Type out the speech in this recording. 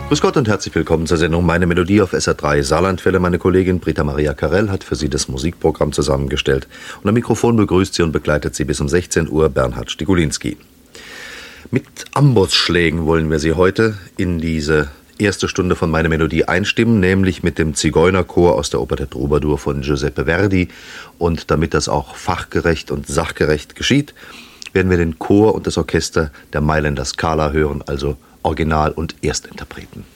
Grüß Gott und herzlich willkommen zur Sendung Meine Melodie auf SR3 Saarlandwelle. Meine Kollegin Britta Maria Karell hat für Sie das Musikprogramm zusammengestellt. Und am Mikrofon begrüßt sie und begleitet sie bis um 16 Uhr Bernhard Stigulinski. Mit Ambossschlägen wollen wir Sie heute in diese erste Stunde von Meine Melodie einstimmen, nämlich mit dem Zigeunerchor aus der Oper der Troubadour von Giuseppe Verdi. Und damit das auch fachgerecht und sachgerecht geschieht, werden wir den Chor und das Orchester der Mailänder Scala hören, also Original- und Erstinterpreten.